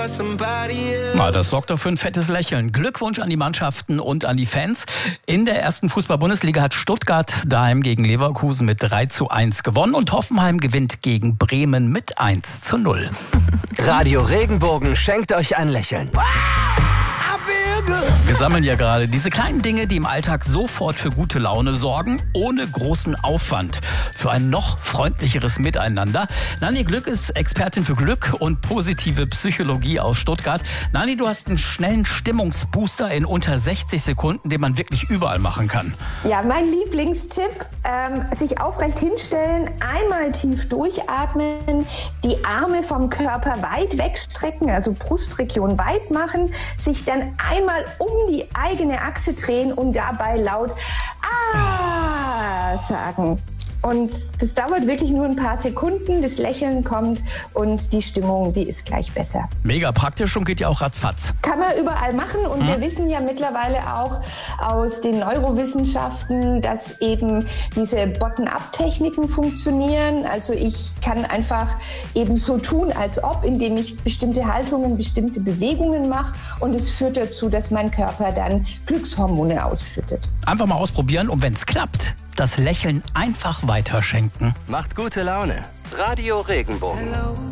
Das sorgt doch für ein fettes Lächeln. Glückwunsch an die Mannschaften und an die Fans. In der ersten Fußball-Bundesliga hat Stuttgart daheim gegen Leverkusen mit 3:1 gewonnen und Hoffenheim gewinnt gegen Bremen mit 1:0. Radio Regenbogen schenkt euch ein Lächeln. Wir sammeln ja gerade diese kleinen Dinge, die im Alltag sofort für gute Laune sorgen, ohne großen Aufwand. Für ein noch freundlicheres Miteinander. Nanni Glück ist Expertin für Glück und positive Psychologie aus Stuttgart. Nanni, du hast einen schnellen Stimmungsbooster in unter 60 Sekunden, den man wirklich überall machen kann. Ja, mein Lieblingstipp, sich aufrecht hinstellen, einmal tief durchatmen, die Arme vom Körper weit wegstrecken, also Brustregion weit machen, sich dann einmal um die eigene Achse drehen und dabei laut sagen. Und das dauert wirklich nur ein paar Sekunden, das Lächeln kommt und die Stimmung, die ist gleich besser. Mega praktisch und geht ja auch ratzfatz. Kann man überall machen und wir wissen ja mittlerweile auch aus den Neurowissenschaften, dass eben diese Bottom-up-Techniken funktionieren. Also ich kann einfach eben so tun, als ob, indem ich bestimmte Haltungen, bestimmte Bewegungen mache und es führt dazu, dass mein Körper dann Glückshormone ausschüttet. Einfach mal ausprobieren und wenn es klappt, das Lächeln einfach weiterschenken. Macht gute Laune. Radio Regenbogen. Hello.